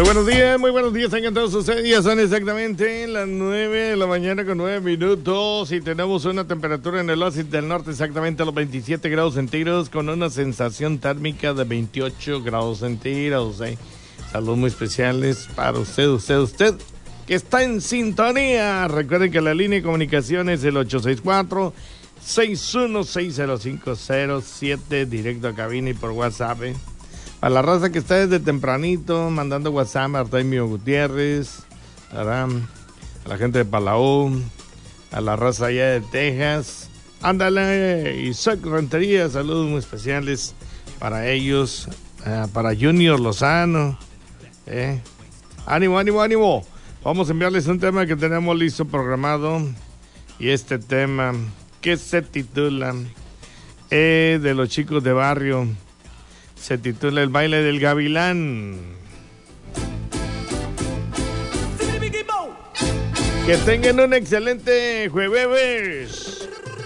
Muy buenos días, tengan todos ustedes. Ya son exactamente las 9 de la mañana con 9 minutos y tenemos una temperatura en el oeste del norte exactamente a los 27 grados centígrados con una sensación térmica de 28 grados centígrados. Saludos muy especiales para usted que está en sintonía. Recuerden que la línea de comunicación es el 864-6160507 directo a cabina y por WhatsApp. A la raza que está desde tempranito mandando WhatsApp, a Artemio Gutiérrez, a la gente de Palau, a la raza allá de Texas. Ándale, Isaac Rentería, saludos muy especiales para ellos, para Junior Lozano. Ánimo. Vamos a enviarles un tema que tenemos listo programado. Y este tema que se titula de los chicos de barrio. Se titula El baile del gavilán. Que tengan un excelente jueves.